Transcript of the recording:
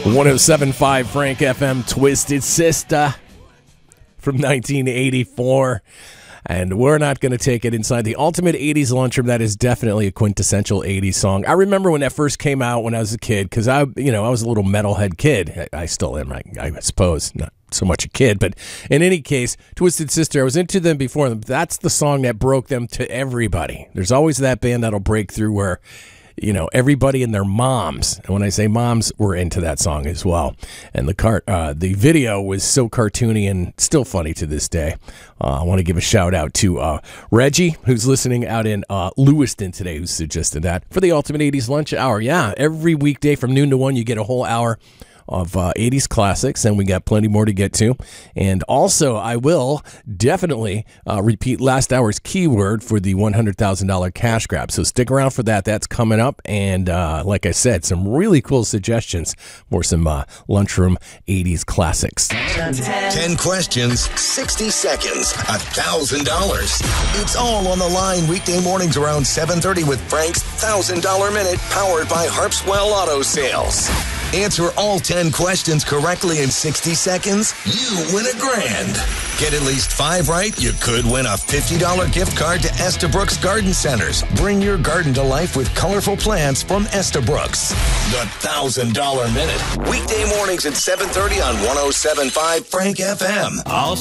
107.5 Frank FM, Twisted Sister from 1984. And we're not going to take it inside the ultimate 80s lunchroom. That is definitely a quintessential 80s song. I remember when that first came out when I was a kid, because I was a little metalhead kid. I still am, I suppose. Not so much a kid, but in any case, Twisted Sister, I was into them before them. That's the song that broke them to everybody. There's always that band that'll break through where, everybody and their moms, and when I say moms, were into that song as well. And the video was so cartoony and still funny to this day. I want to give a shout out to Reggie, who's listening out in Lewiston today, who suggested that for the Ultimate 80s Lunch Hour. Yeah, every weekday from noon to 1, you get a whole hour of 80s classics, and we got plenty more to get to. And also, I will definitely repeat last hour's keyword for the $100,000 cash grab. So stick around for that. That's coming up. And like I said, some really cool suggestions for some lunchroom 80s classics. 10 questions, 60 seconds, $1,000. It's all on the line weekday mornings around 7:30 with Frank's $1,000 Minute, powered by Harpswell Auto Sales. Answer all 10 questions correctly in 60 seconds, you win $1,000. Get at least 5 right, you could win a $50 gift card to Estabrooks Garden Centers. Bring your garden to life with colorful plants from Estabrooks. The $1,000 Minute. Weekday mornings at 7:30 on 107.5 Frank FM.